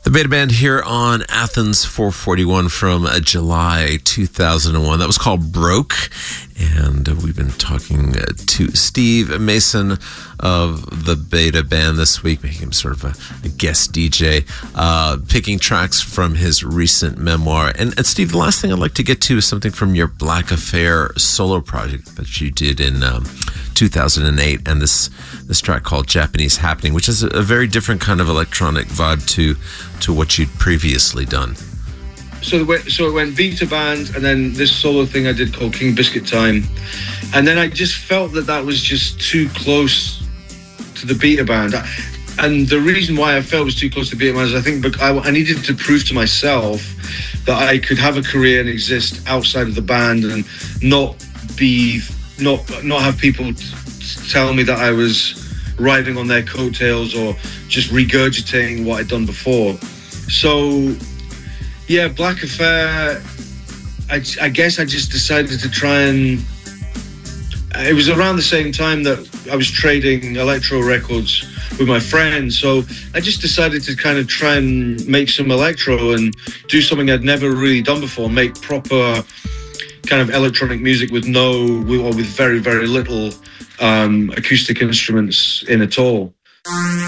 The Beta Band here on Athens 441 from July 2001. That was called Broke. And we've been talking to Steve Mason of the Beta Band this week, making him sort of a guest DJ, picking tracks from his recent memoir. And Steve, the last thing I'd like to get to is something from your Black Affair solo project that you did in 2008, and this track called Japanese Happening, which is a very different kind of electronic vibe to what you'd previously done. So it went Beta Band, and then this solo thing I did called King Biscuit Time, and then I just felt that was just too close to the Beta Band. And the reason why I felt it was too close to the Beta Band is I think I needed to prove to myself that I could have a career and exist outside of the band and not have people tell me that I was riding on their coattails or just regurgitating what I'd done before. So yeah, Black Affair, I guess I just decided to try and... It was around the same time that I was trading electro records with my friends, so I just decided to kind of try and make some electro and do something I'd never really done before, make proper kind of electronic music with very, very little acoustic instruments in at all.